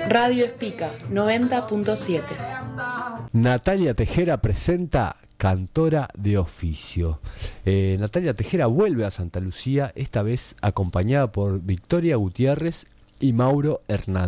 Radio Espica 90.7. Natalia Tejera presenta Cantora de Oficio. Natalia Tejera vuelve a Santa Lucía, esta vez acompañada por Victoria Gutiérrez y Mauro Hernández.